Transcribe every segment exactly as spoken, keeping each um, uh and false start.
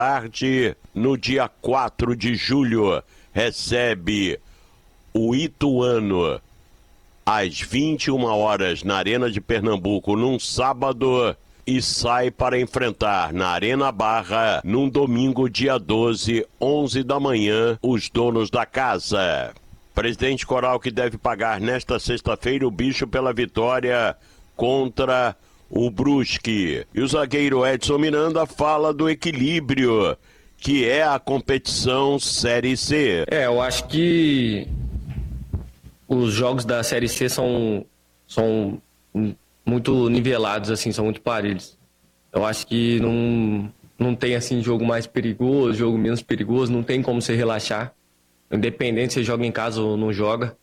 tarde, no dia quatro de julho, recebe o Ituano às vinte e uma horas na Arena de Pernambuco, num sábado, e sai para enfrentar na Arena Barra, num domingo, dia doze, onze da manhã, os donos da casa. Presidente Coral que deve pagar nesta sexta-feira o bicho pela vitória contra o Brusque. E o zagueiro Edson Miranda fala do equilíbrio que é a competição Série C. É, eu acho que os jogos da Série C são, são muito nivelados, assim, são muito parelhos. Eu acho que não, não tem, assim, jogo mais perigoso, jogo menos perigoso, não tem como você relaxar. Independente se você joga em casa ou não joga.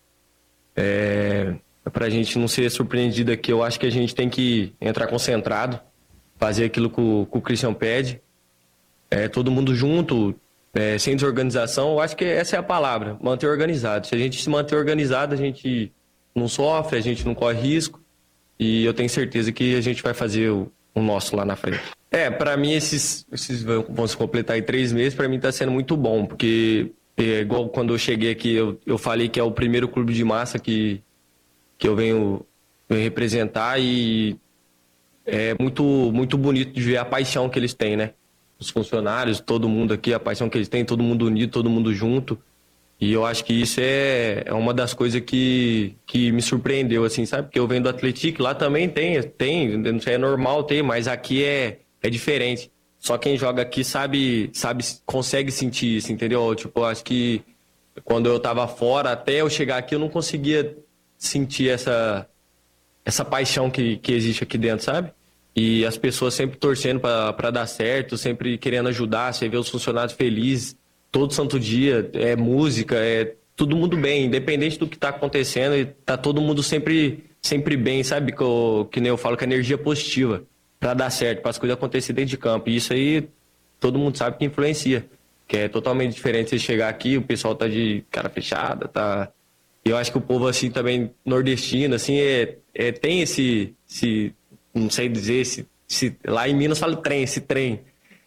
É, pra gente não ser surpreendido aqui, eu acho que a gente tem que entrar concentrado, fazer aquilo que o, que o Christian pede. É, todo mundo junto, é, sem desorganização, eu acho que essa é a palavra, manter organizado. Se a gente se manter organizado, a gente não sofre, a gente não corre risco, e eu tenho certeza que a gente vai fazer o, o nosso lá na frente. É, pra mim esses, esses vão se completar em três meses, pra mim tá sendo muito bom, porque é, igual quando eu cheguei aqui, eu, eu falei que é o primeiro clube de massa que, que eu venho, venho representar, e é muito, muito bonito de ver a paixão que eles têm, né? Os funcionários, todo mundo aqui, a paixão que eles têm, todo mundo unido, todo mundo junto. E eu acho que isso é, é uma das coisas que, que me surpreendeu, assim, sabe? Porque eu venho do Atlético, lá também tem, tem, não sei, é normal ter, mas aqui é, é diferente. Só quem joga aqui sabe, sabe, consegue sentir isso, entendeu? Tipo, eu acho que quando eu tava fora, até eu chegar aqui, eu não conseguia sentir essa, essa paixão que, que existe aqui dentro, sabe? E as pessoas sempre torcendo para dar certo, sempre querendo ajudar. Você vê os funcionários felizes todo santo dia, é música, é todo mundo bem, independente do que está acontecendo, e tá todo mundo sempre, sempre bem, sabe? Que, eu, que nem eu falo, que a energia é positiva para dar certo, para as coisas acontecerem dentro de campo. E isso aí todo mundo sabe que influencia, que é totalmente diferente você chegar aqui, o pessoal tá de cara fechada, tá. E eu acho que o povo assim também nordestino, assim, é, é tem esse, esse não sei dizer, se, se, lá em Minas fala trem, esse trem.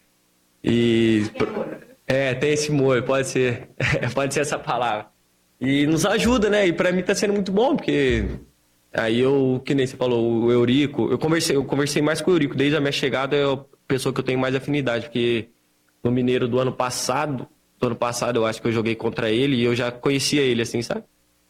E é, tem esse molho, pode ser, pode ser essa palavra. E nos ajuda, né? E pra mim tá sendo muito bom, porque aí eu, que nem você falou, o Eurico, eu conversei, eu conversei mais com o Eurico, desde a minha chegada é a pessoa que eu tenho mais afinidade, porque no Mineiro do ano passado, do ano passado eu acho que eu joguei contra ele e eu já conhecia ele, assim, sabe?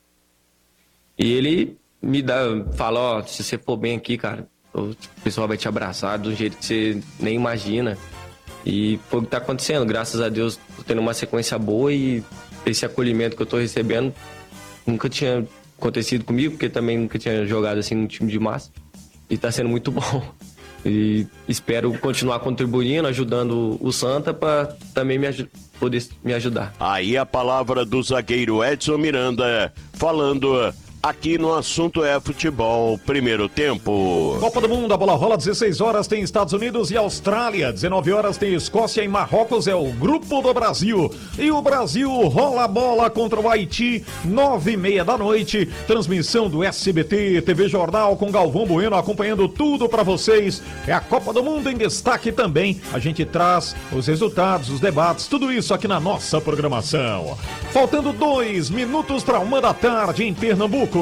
E ele me dá, fala, ó, se você for bem aqui, cara, o pessoal vai te abraçar de um jeito que você nem imagina. E foi o que tá acontecendo. Graças a Deus, tô tendo uma sequência boa, e esse acolhimento que eu tô recebendo nunca tinha acontecido comigo, porque também nunca tinha jogado assim num time de massa. E tá sendo muito bom. E espero continuar contribuindo, ajudando o Santa para também me poder me ajudar. Aí a palavra do zagueiro Edson Miranda, falando aqui no Assunto é Futebol, primeiro tempo. Copa do Mundo, a bola rola, dezesseis horas tem Estados Unidos e Austrália, dezenove horas tem Escócia e Marrocos, é o grupo do Brasil. E o Brasil rola a bola contra o Haiti, nove e meia da noite, transmissão do S B T, T V Jornal com Galvão Bueno acompanhando tudo pra vocês. É a Copa do Mundo em destaque também, a gente traz os resultados, os debates, tudo isso aqui na nossa programação. Faltando dois minutos para uma da tarde em Pernambuco.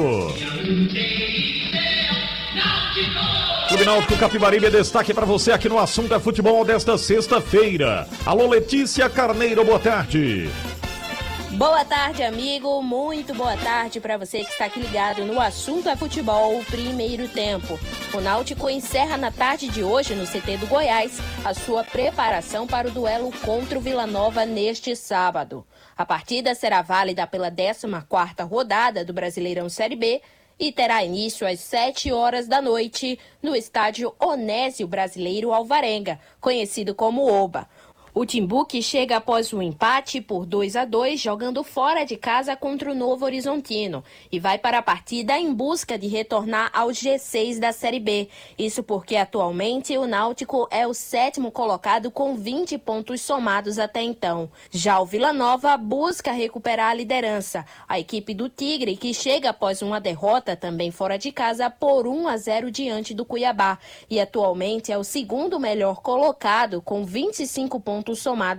Clube Náutico Capibaribe é destaque para você aqui no Assunto é Futebol desta sexta-feira. Alô, Letícia Carneiro, boa tarde. Boa tarde, amigo. Muito boa tarde para você que está aqui ligado no Assunto é Futebol, primeiro tempo. O Náutico encerra na tarde de hoje, no C T do Goiás, a sua preparação para o duelo contra o Vila Nova neste sábado. A partida será válida pela décima quarta rodada do Brasileirão Série B e terá início às sete horas da noite no estádio Onésio Brasileiro Alvarenga, conhecido como Oba. O Timbu, que chega após um empate por dois a dois, jogando fora de casa contra o Novo Horizontino, e vai para a partida em busca de retornar ao G seis da Série B. Isso porque atualmente o Náutico é o sétimo colocado com vinte pontos somados até então. Já o Vila Nova busca recuperar a liderança. A equipe do Tigre, que chega após uma derrota também fora de casa por um a zero diante do Cuiabá, e atualmente é o segundo melhor colocado com vinte e cinco pontos somados